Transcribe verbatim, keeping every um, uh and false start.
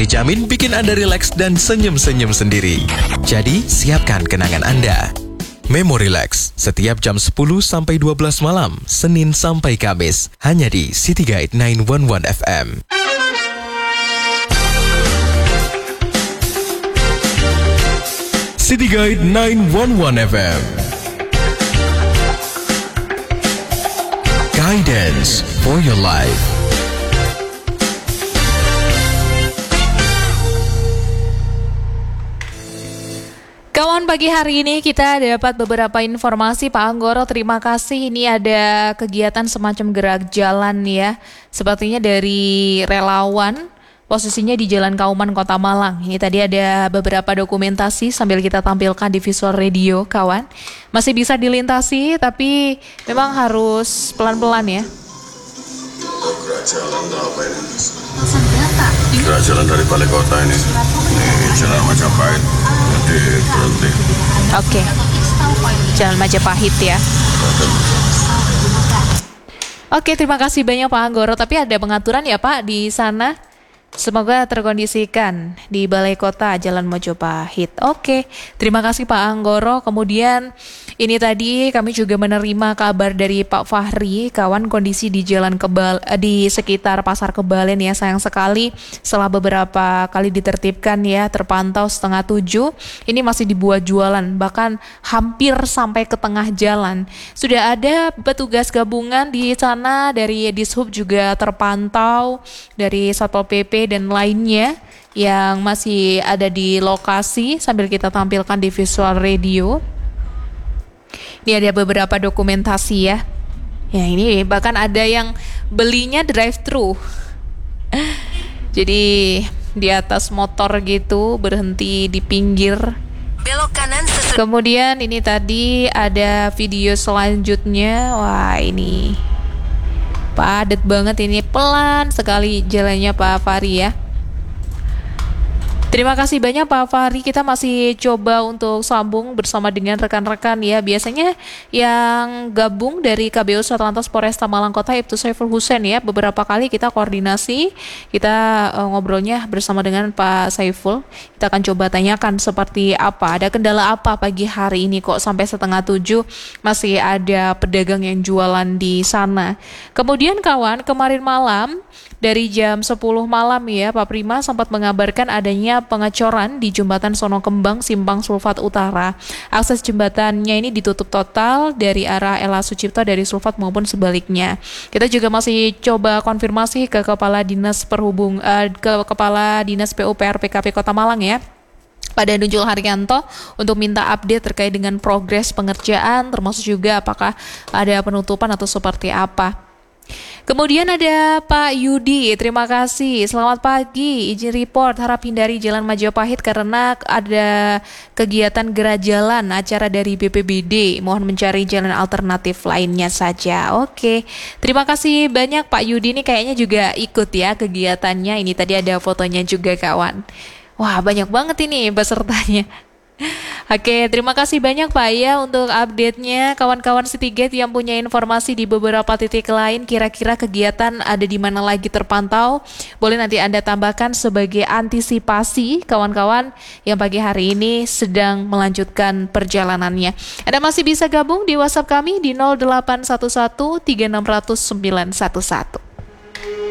dijamin bikin Anda rileks dan senyum-senyum sendiri. Jadi, siapkan kenangan Anda. Memo Relax, setiap jam sepuluh sampai dua belas malam, Senin sampai Kamis, hanya di City Guide sembilan satu satu F M. City Guide sembilan satu satu F M. Guidance for your life. Kawan, pagi hari ini kita dapat beberapa informasi Pak Anggoro, terima kasih. Ini ada kegiatan semacam gerak jalan ya, sepertinya dari relawan, posisinya di Jalan Kauman, Kota Malang. Ini tadi ada beberapa dokumentasi sambil kita tampilkan di visual radio, kawan. Masih bisa dilintasi, tapi memang harus pelan-pelan ya. Gerak jalan apa ini? Gerak jalan dari balai kota ini. Ini Jalan Majapahit. Jadi berhenti. Oke. Jalan Majapahit ya. Oke, terima kasih banyak Pak Anggoro. Tapi ada pengaturan ya Pak di sana? Semoga terkondisikan di Balai Kota Jalan Majapahit. Oke, terima kasih Pak Anggoro. Kemudian ini tadi kami juga menerima kabar dari Pak Fahri, kawan, kondisi di Jalan Kebal di sekitar Pasar Kebalen ya, sayang sekali setelah beberapa kali ditertibkan ya, terpantau setengah tujuh, ini masih dibuat jualan, bahkan hampir sampai ke tengah jalan. Sudah ada petugas gabungan di sana dari Dishub juga terpantau, dari Satpol P P dan lainnya yang masih ada di lokasi sambil kita tampilkan di visual radio. Ini ada beberapa dokumentasi ya. Ya ini bahkan ada yang belinya drive-thru. Jadi di atas motor gitu, berhenti di pinggir. Belok kanan sesuai. Kemudian ini tadi ada video selanjutnya. Wah ini padat banget, ini pelan sekali jalannya Pak Fahri ya. Terima kasih banyak Pak Fahri, kita masih coba untuk sambung bersama dengan rekan-rekan ya. Biasanya yang gabung dari K B U Satlantas Polresta Malang Kota, Ibtu Saiful Husain ya. Beberapa kali kita koordinasi, kita uh, ngobrolnya bersama dengan Pak Saiful. Kita akan coba tanyakan seperti apa, ada kendala apa pagi hari ini kok sampai setengah tujuh masih ada pedagang yang jualan di sana. Kemudian kawan, kemarin malam dari jam sepuluh malam ya, Pak Prima sempat mengabarkan adanya pengecoran di Jembatan Sono Kembang Simpang Sulfat Utara. Akses jembatannya ini ditutup total dari arah Ella Sucipto dari Sulfat maupun sebaliknya. Kita juga masih coba konfirmasi ke Kepala Dinas Perhubung uh, ke Kepala Dinas P U P R P K P Kota Malang ya, Pak Danunjul Haryanto, untuk minta update terkait dengan progres pengerjaan, termasuk juga apakah ada penutupan atau seperti apa. Kemudian ada Pak Yudi, terima kasih. Selamat pagi, izin report, harap hindari Jalan Majapahit karena ada kegiatan gerak jalan acara dari B P B D. Mohon mencari jalan alternatif lainnya saja. Oke, terima kasih banyak Pak Yudi, ini kayaknya juga ikut ya kegiatannya. Ini tadi ada fotonya juga kawan. Wah, banyak banget ini pesertanya. Oke, terima kasih banyak Pak ya untuk update-nya. Kawan-kawan Citygate yang punya informasi di beberapa titik lain, kira-kira kegiatan ada di mana lagi terpantau, boleh nanti Anda tambahkan sebagai antisipasi kawan-kawan yang pagi hari ini sedang melanjutkan perjalanannya. Anda masih bisa gabung di WhatsApp kami di nol delapan satu satu tiga enam nol nol sembilan satu satu.